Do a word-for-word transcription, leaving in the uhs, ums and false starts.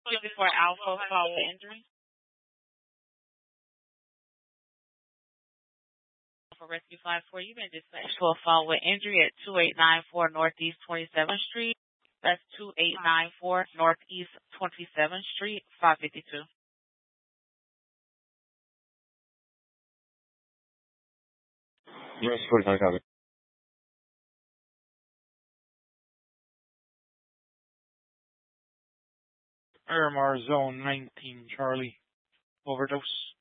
For Alpha follow injury. For Rescue five four, you've been dispatched for a fall with injury at two eight nine four Northeast twenty-seventh Street. That's two eight nine four Northeast twenty-seventh Street, five fifty-two. Yes, forty-nine, copy. Irmar Zone nineteen, Charlie. Overdose.